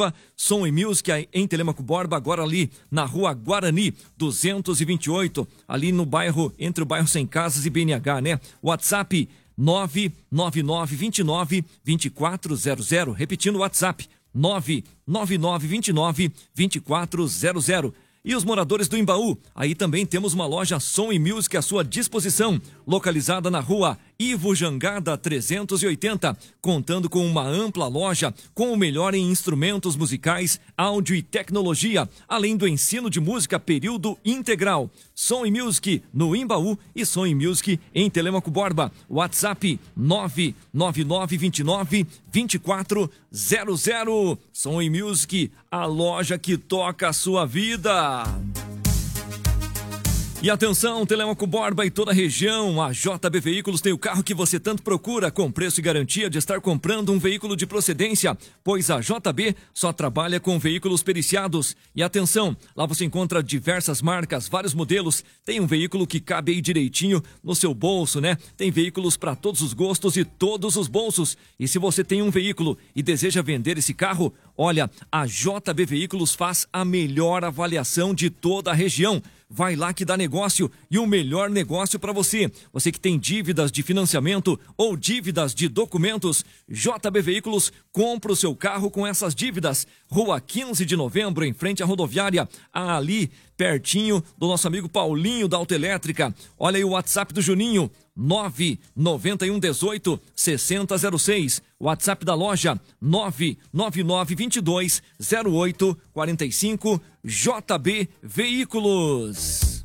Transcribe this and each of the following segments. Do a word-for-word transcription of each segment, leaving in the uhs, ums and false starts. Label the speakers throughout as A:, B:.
A: Borba, Som e Music em Telêmaco Borba, agora ali na rua Guarani, duzentos e vinte e oito, ali no bairro, entre o bairro Sem Casas e B N H, né? WhatsApp nove nove nove dois nove dois quatro zero zero, repetindo o WhatsApp nove nove nove dois nove dois quatro zero zero. E os moradores do Imbaú, aí também temos uma loja Som e Music à sua disposição, localizada na rua Ivo Jangada trezentos e oitenta, contando com uma ampla loja com o melhor em instrumentos musicais, áudio e tecnologia, além do ensino de música período integral. Som e Music no Imbaú e Som e Music em Telêmaco Borba. WhatsApp nove nove nove dois nove dois quatro zero zero. Som e Music, a loja que toca a sua vida. E atenção, Telêmaco Borba e toda a região, a J B Veículos tem o carro que você tanto procura, com preço e garantia de estar comprando um veículo de procedência, pois a J B só trabalha com veículos periciados. E atenção, lá você encontra diversas marcas, vários modelos, tem um veículo que cabe aí direitinho no seu bolso, né? Tem veículos para todos os gostos e todos os bolsos. E se você tem um veículo e deseja vender esse carro, olha, a J B Veículos faz a melhor avaliação de toda a região. Vai lá que dá negócio e o melhor negócio para você. Você que tem dívidas de financiamento ou dívidas de documentos, J B Veículos compra o seu carro com essas dívidas. Rua quinze de novembro, em frente à rodoviária, ali pertinho do nosso amigo Paulinho da Autoelétrica. Olha aí o WhatsApp do Juninho, nove nove um um oito seis zero zero seis. WhatsApp da loja nove nove nove dois dois zero oito quatro cinco. J B Veículos.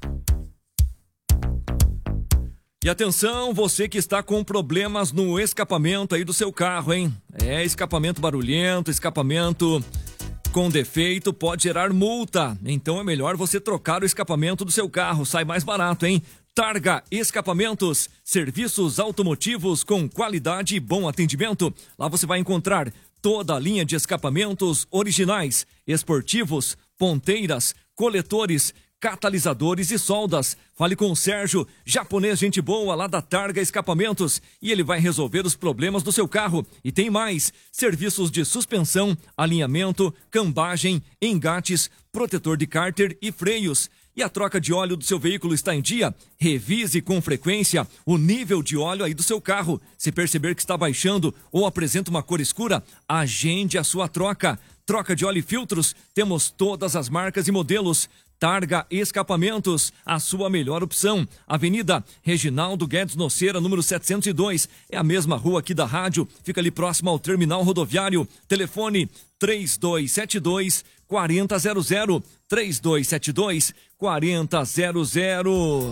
A: E atenção, você que está com problemas no escapamento aí do seu carro, hein? É, escapamento barulhento, escapamento com defeito pode gerar multa. Então é melhor você trocar o escapamento do seu carro, sai mais barato, hein? Targa Escapamentos, serviços automotivos com qualidade e bom atendimento. Lá você vai encontrar toda a linha de escapamentos originais, esportivos, ponteiras, coletores, catalisadores e soldas. Fale com o Sérgio, japonês gente boa lá da Targa Escapamentos, e ele vai resolver os problemas do seu carro. E tem mais, serviços de suspensão, alinhamento, cambagem, engates, protetor de cárter e freios. E a troca de óleo do seu veículo está em dia? Revise com frequência o nível de óleo aí do seu carro. Se perceber que está baixando ou apresenta uma cor escura, agende a sua troca. Troca de óleo e filtros, temos todas as marcas e modelos. Targa Escapamentos, a sua melhor opção. Avenida Reginaldo Guedes Noceira, número setecentos e dois. É a mesma rua aqui da rádio, fica ali próximo ao terminal rodoviário. Telefone três dois sete dois quatro zero zero zero. três dois sete dois quatro zero zero zero.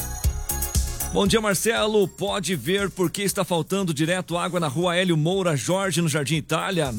A: Bom dia, Marcelo. Pode ver por que está faltando direto água na rua Hélio Moura Jorge, no Jardim Itália?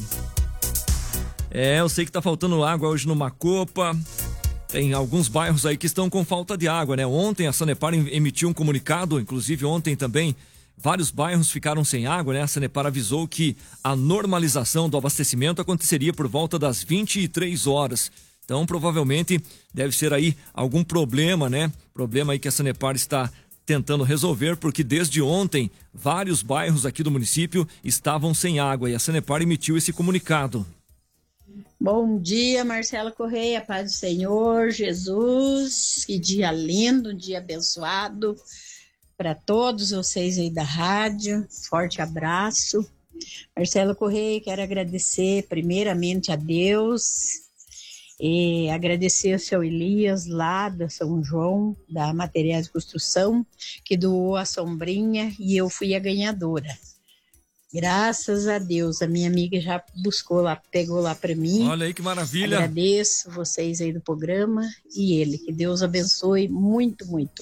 A: É, eu sei que está faltando água hoje no Macopa. Tem alguns bairros aí que estão com falta de água, né? Ontem a Sanepar emitiu um comunicado, inclusive ontem também, vários bairros ficaram sem água, né? A Sanepar avisou que a normalização do abastecimento aconteceria por volta das vinte e três horas. Então, provavelmente, deve ser aí algum problema, né? Problema aí que a Sanepar está tentando resolver, porque desde ontem, vários bairros aqui do município estavam sem água e a Sanepar emitiu esse comunicado.
B: Bom dia, Marcela Correia, paz do Senhor, Jesus, que dia lindo, um dia abençoado para todos vocês aí da rádio, forte abraço. Marcela Correia, quero agradecer primeiramente a Deus e agradecer ao seu Elias lá da São João, da Materiais de Construção, que doou a sombrinha e eu fui a ganhadora. Graças a Deus, a minha amiga já buscou lá, pegou lá para mim.
A: Olha aí que maravilha.
B: Agradeço vocês aí do programa e ele, que Deus abençoe muito, muito.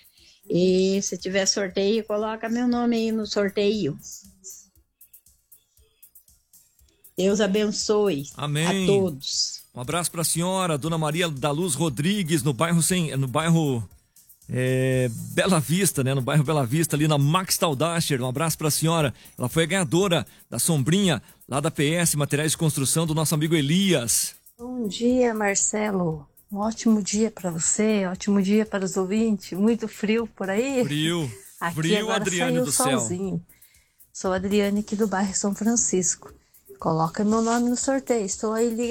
B: E se tiver sorteio, coloca meu nome aí no sorteio. Deus abençoe.
A: Amém.
B: A todos.
A: Um abraço para a senhora, Dona Maria da Luz Rodrigues, no bairro sem, no bairro É, Bela Vista, né? No bairro Bela Vista, ali na Max Taldacher. Um abraço para a senhora. Ela foi a ganhadora da sombrinha lá da P S, Materiais de Construção, do nosso amigo Elias.
C: Bom dia, Marcelo. Um ótimo dia para você, ótimo dia para os ouvintes. Muito frio por aí?
A: Frio.
C: Aqui
A: frio,
C: agora
A: Adriane
C: saiu
A: do
C: solzinho.
A: céu.
C: Sou a Adriane aqui do bairro São Francisco. Coloca meu nome no sorteio. Estou aí ligado.